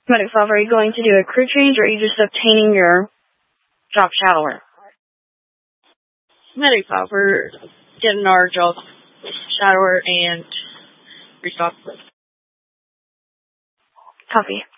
Medic 5, are you going to do a crew change, or are you just obtaining your job shower? Medic 5, we're getting our job shower and restock. Copy.